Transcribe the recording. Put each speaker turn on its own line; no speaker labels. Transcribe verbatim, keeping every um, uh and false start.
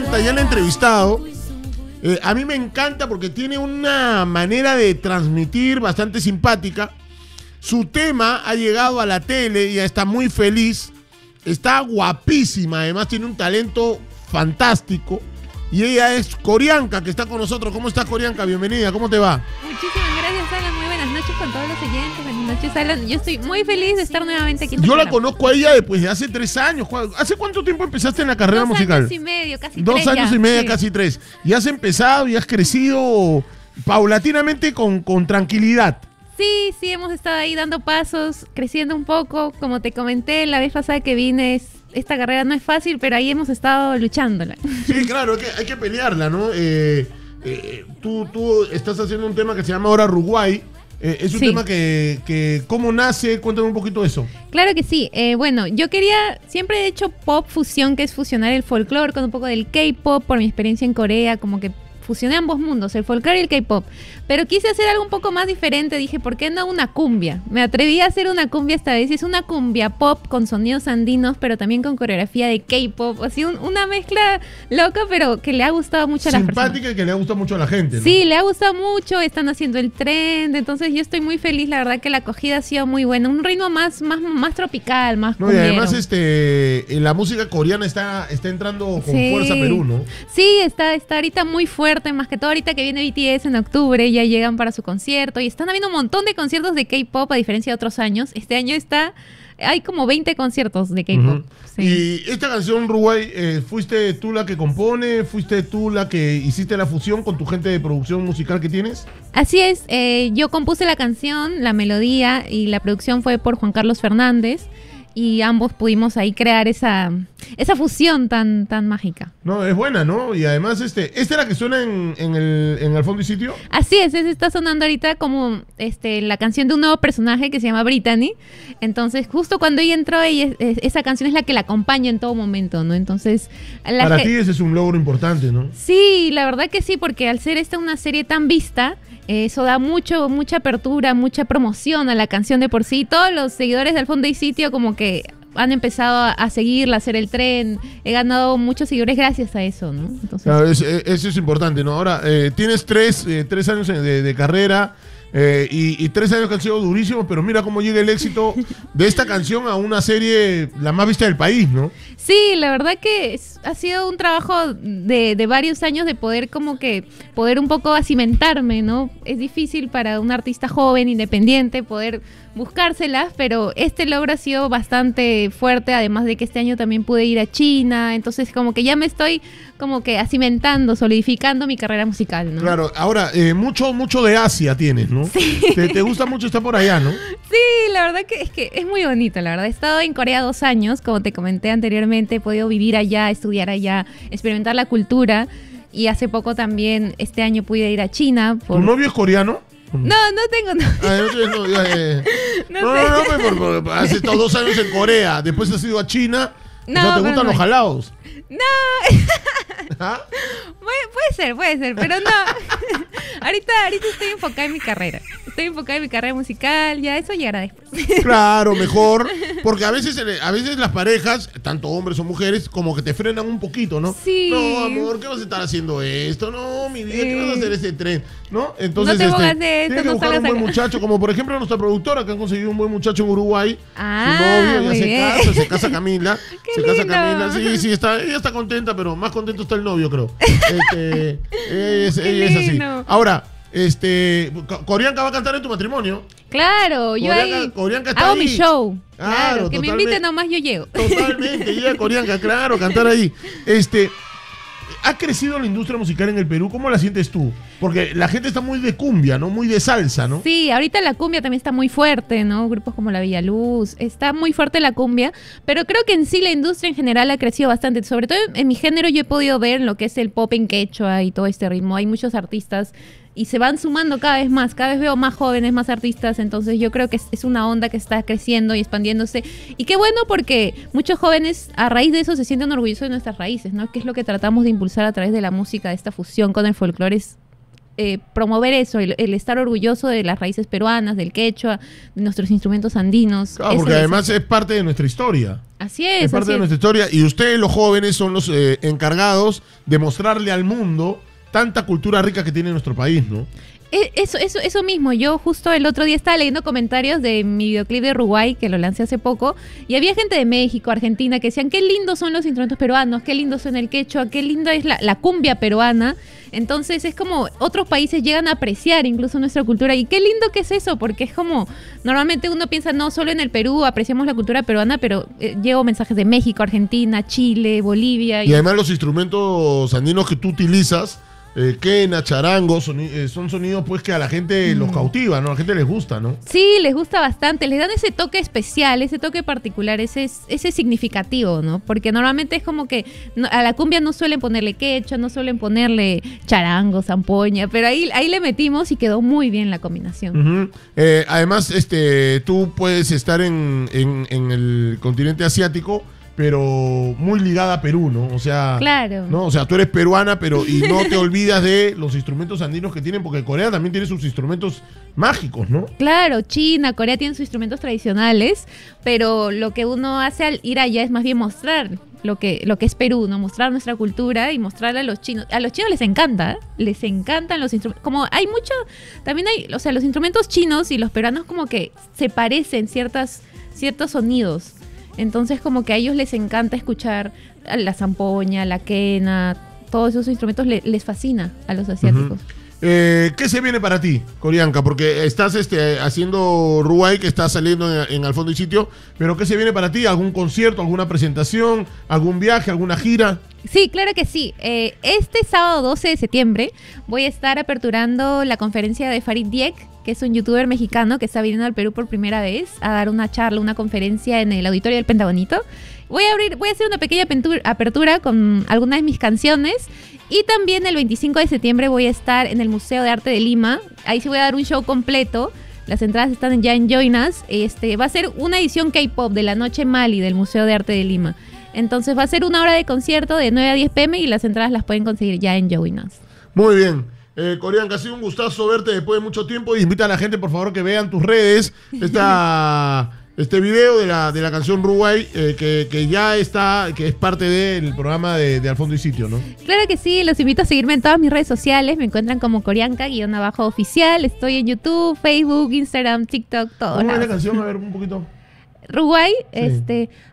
encanta, ya la he entrevistado. Eh, a mí me encanta porque tiene una manera de transmitir bastante simpática. Su tema ha llegado a la tele y está muy feliz. Está guapísima, además tiene un talento fantástico. Y ella es Corianka, que está con nosotros. ¿Cómo estás, Corianka? Bienvenida, ¿cómo te va?
Muchísimas gracias, Alan. Muy buenas noches con todos los oyentes. Buenas noches, Alan. Yo estoy muy feliz de estar nuevamente aquí en tu
Yo la
programa.
conozco a ella después de hace tres años. ¿Hace cuánto tiempo empezaste en la carrera
Dos
musical?
años y medio, casi
Dos
tres
años
ya.
y medio,
Sí.
casi tres. Y has empezado y has crecido paulatinamente con, con tranquilidad.
Sí, sí, hemos estado ahí dando pasos, creciendo un poco. Como te comenté la vez pasada que vine, es- esta carrera no es fácil, pero ahí hemos estado luchándola.
Sí, claro, hay que, hay que pelearla, ¿no? Eh, eh, tú, tú estás haciendo un tema que se llama ahora Uruguay. Eh, es un
Sí.
tema que, que, ¿cómo nace? Cuéntame un poquito de eso.
Claro que sí. Eh, bueno, yo quería, siempre he hecho pop fusión, que es fusionar el folclore con un poco del K-pop, por mi experiencia en Corea, como que fusioné ambos mundos, el folclore y el K-pop. Pero quise hacer algo un poco más diferente. Dije, ¿por qué no una cumbia? Me atreví a hacer una cumbia esta vez. Y es una cumbia pop con sonidos andinos, pero también con coreografía de K-pop. Así un- una mezcla loca, pero que le ha gustado mucho a las personas.
Simpática y que le gusta mucho a la gente, ¿no?
Sí, le ha gustado mucho, están haciendo el trend, entonces yo estoy muy feliz, la verdad que la acogida ha sido muy buena, un ritmo más, más, más tropical, más
No, y
cumbiero.
además este, eh, la música coreana está, está entrando con
Sí.
fuerza a Perú, ¿no?
Sí, está, está ahorita muy fuerte, más que todo ahorita que viene B T S en octubre, ya llegan para su concierto y están habiendo un montón de conciertos de K-pop a diferencia de otros años. Este año está, hay como veinte conciertos de K-pop.
Ujú.
Sí.
Y esta canción, Uruguay, eh, ¿fuiste tú la que compone? ¿Fuiste tú la que hiciste la fusión con tu gente de producción musical que tienes?
Así es, eh, yo compuse la canción, la melodía y la producción fue por Juan Carlos Fernández y ambos pudimos ahí crear esa, esa fusión tan, tan mágica.
No, es buena, ¿no? Y además, este, ¿esta es la que suena en, en el, en el fondo y sitio?
Así es, es- está sonando ahorita como este, la canción de un nuevo personaje que se llama Brittany. Entonces, justo cuando ella entró, ella, es- esa canción es la que la acompaña en todo momento, ¿no? Entonces, la
Para
ge-
ti ese es un logro importante, ¿no?
Sí, la verdad que sí, porque al ser esta una serie tan vista, eh, eso da mucho, mucha apertura, mucha promoción a la canción de por sí. Todos los seguidores del Fondo y Sitio como que han empezado a, a seguirla, a hacer el tren. He ganado muchos seguidores gracias a eso, ¿no? Entonces,
Claro, es- es- eso es importante, ¿no? Ahora, eh, tienes tres, eh, tres años de, de carrera eh, y, y tres años que han sido durísimos, pero mira cómo llega el éxito de esta canción a una serie la más vista del país, ¿no?
sí, la verdad que es- ha sido un trabajo de, de varios años de poder como que, poder un poco acimentarme, ¿no? Es difícil para un artista joven, independiente, poder buscárselas, pero este logro ha sido bastante fuerte, además de que este año también pude ir a China, entonces como que ya me estoy como que acimentando, solidificando mi carrera musical, ¿no?
Claro, ahora, eh, mucho, mucho de Asia tienes, ¿no? Te, te gusta mucho estar por allá, ¿no?
Sí, la verdad que es que es muy bonito, la verdad. He estado en Corea dos años, como te comenté anteriormente, he podido vivir allá, estudiar allá, experimentar la cultura y hace poco también, este año pude ir a China. Por...
¿Tu novio es coreano?
No, no tengo novio.
Ah, no, tienes novio, eh.
No
no,
sé.
no, no, pues, por- por- has estado dos años en Corea, después has ido a China.
No,
o sea, ¿te
pero
gustan
no.
los jalados?
No,
¿Ah?
puede, puede ser, puede ser, pero no. ahorita, ahorita estoy enfocada en mi carrera. Estoy enfocada en mi carrera musical, ya eso llegará después.
Claro, mejor. Porque a veces, a veces las parejas, tanto hombres o mujeres, como que te frenan un poquito, ¿no?
Sí.
No, amor, ¿qué vas a estar haciendo esto? No, mi vida, ¿qué
Sí.
vas a hacer ese tren? ¿No? Entonces,
No te
este,
pongas de esto,
tienes que
no
buscar un
salgas
buen
acá.
muchacho, como por ejemplo nuestra productora, que ha conseguido un buen muchacho en Uruguay.
Ah,
Su novio, ya
muy
se
bien.
casa, se casa Camila.
Qué
se casa
lindo.
Camila. Sí, sí, está, ella está contenta, pero más contento está el novio, creo. Este, ella es,
Qué
ella es así.
lindo.
Ahora, este, Co- Corianka va a cantar en tu matrimonio.
Claro, yo
Corianka-
ahí
Corianka está
hago
ahí.
mi show.
Claro,
Claro, que me
totalmente.
inviten nomás yo llego.
Totalmente, llega Corianka, claro, cantar ahí. Este, ¿ha crecido la industria musical en el Perú? ¿Cómo la sientes tú? Porque la gente está muy de cumbia, ¿no? Muy de salsa, ¿no?
Sí, ahorita la cumbia también está muy fuerte, ¿no? Grupos como La Villaluz, está muy fuerte la cumbia, pero creo que en sí la industria en general ha crecido bastante. Sobre todo en, en mi género yo he podido ver lo que es el pop en quechua y todo este ritmo. Hay muchos artistas y se van sumando cada vez más, cada vez veo más jóvenes, más artistas, entonces yo creo que es, es una onda que está creciendo y expandiéndose. Y qué bueno porque muchos jóvenes a raíz de eso se sienten orgullosos de nuestras raíces, ¿no? Que es lo que tratamos de impulsar a través de la música, de esta fusión con el folclore. Es eh, promover eso, el, el estar orgulloso de las raíces peruanas, del quechua, de nuestros instrumentos andinos.
Claro, porque además es parte de nuestra historia.
Así es.
Es parte
así
de
es.
nuestra historia y ustedes los jóvenes son los eh, encargados de mostrarle al mundo tanta cultura rica que tiene nuestro país, ¿no?
Eso, eso, eso mismo, yo justo el otro día estaba leyendo comentarios de mi videoclip de Uruguay, que lo lancé hace poco, y había gente de México, Argentina, que decían qué lindos son los instrumentos peruanos, qué lindo suena el quechua, qué linda es la, la cumbia peruana. Entonces es como otros países llegan a apreciar incluso nuestra cultura, y qué lindo que es eso, porque es como, normalmente uno piensa, no, solo en el Perú apreciamos la cultura peruana, pero eh, llevo mensajes de México, Argentina, Chile, Bolivia.
Y, y además los instrumentos andinos que tú utilizas, Eh, quena, charango, soni- eh, son sonidos pues que a la gente mm. los cautiva, ¿no? A la gente les gusta, ¿no?
Sí, les gusta bastante, les dan ese toque especial, ese toque particular, ese, ese significativo, ¿no? Porque normalmente es como que no, a la cumbia no suelen ponerle quechua, no suelen ponerle charango, zampoña, pero ahí, ahí le metimos y quedó muy bien la combinación.
Uh-huh. eh, además, este, tú puedes estar en, en, en el continente asiático, pero muy ligada a Perú, ¿no? O sea,
claro.
¿no? O sea, tú eres peruana, pero y no te olvidas de los instrumentos andinos que tienen, porque Corea también tiene sus instrumentos mágicos, ¿no?
Claro, China, Corea tienen sus instrumentos tradicionales, pero lo que uno hace al ir allá es más bien mostrar lo que, lo que es Perú, ¿no? Mostrar nuestra cultura y mostrarle a los chinos. A los chinos les encanta, ¿eh? Les encantan los instrumentos. Como hay mucho, también hay, o sea, los instrumentos chinos y los peruanos como que se parecen ciertas, ciertos sonidos. Entonces como que a ellos les encanta escuchar la zampoña, la quena, todos esos instrumentos le, les fascina a los asiáticos.
Uh-huh. Eh, ¿Qué se viene para ti, Corianca? Porque estás este, haciendo Ruay, que está saliendo en, en Al Fondo y Sitio, pero ¿qué se viene para ti? ¿Algún concierto, alguna presentación, algún viaje, alguna gira?
Sí, claro que sí. Eh, este sábado doce de septiembre voy a estar aperturando la conferencia de Farid Dieck, que es un youtuber mexicano que está viniendo al Perú por primera vez a dar una charla, una conferencia en el auditorio del Pentagonito. Voy a abrir, voy a hacer una pequeña apertura con algunas de mis canciones. Y también el veinticinco de septiembre voy a estar en el Museo de Arte de Lima. Ahí sí voy a dar un show completo. Las entradas están ya en Join Us. Este, va a ser una edición K-pop de la Noche Mali del Museo de Arte de Lima. Entonces va a ser una hora de concierto de nueve a diez pe eme y las entradas las pueden conseguir ya en Join Us.
Muy bien. Eh, Corianca, ha sido un gustazo verte después de mucho tiempo. Y invita a la gente, por favor, que vean tus redes. Esta... Este video de la, de la canción Ruay, eh, que, que ya está, que es parte del programa de, de Al Fondo y Sitio, ¿no?
Claro que sí, los invito a seguirme en todas mis redes sociales. Me encuentran como Corianca-oficial. Estoy en YouTube, Facebook, Instagram, TikTok, todo.
¿Cómo es la canción? A ver, un poquito.
Ruay,
Sí.
este...